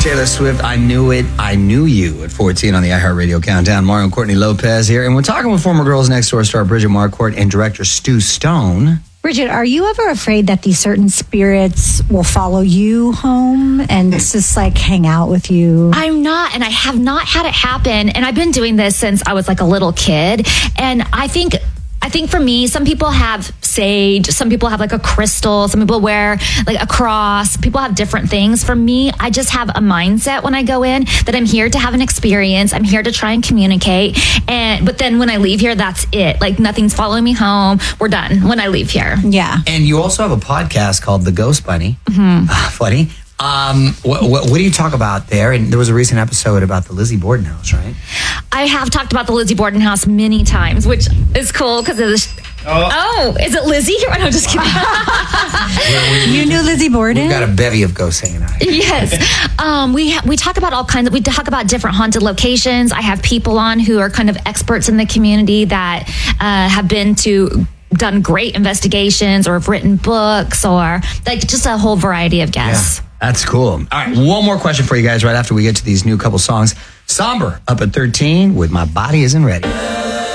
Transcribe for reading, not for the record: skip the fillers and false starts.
Taylor Swift, I Knew It, I Knew You at 14 on the iHeartRadio Countdown. Mario and Courtney Lopez here. And we're talking with former Girls Next Door star Bridget Marquardt and director Stu Stone. Bridget, are you ever afraid that these certain spirits will follow you home and just like hang out with you? I'm not, and I have not had it happen. And I've been doing this since I was like a little kid. And I think for me, some people have sage, some people have like a crystal, some people wear like a cross, people have different things. For me, I just have a mindset when I go in that I'm here to have an experience. I'm here to try and communicate. But then when I leave here, that's it. Like nothing's following me home. We're done when I leave here. Yeah. And you also have a podcast called The Ghost Bunny. Funny. What do you talk about there? And there was a recent episode about the Lizzie Borden house, right? I have talked about the Lizzie Borden house many times, which is cool because of the... Oh, is it Lizzie? Oh, no, just kidding. You knew Lizzie Borden? We've got a bevy of ghosts hanging out here. Yes. We talk about all kinds of... We talk about different haunted locations. I have people on who are kind of experts in the community that have done great investigations or have written books or like just a whole variety of guests. Yeah. That's cool. All right, one more question for you guys right after we get to these new couple songs. Somber up at 13 with My Body Isn't Ready.